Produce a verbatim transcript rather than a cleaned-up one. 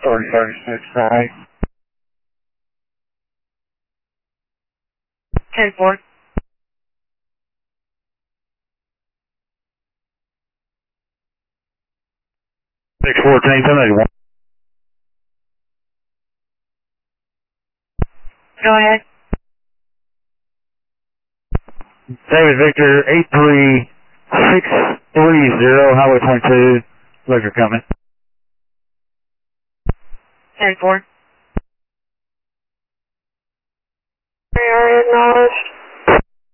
thirty thirty-six, right? ten four. six fourteen, ten eighty-one. Go ahead. David Victor, eight three six three zero, Highway twenty-two, Liquor coming. ten four. Area acknowledged.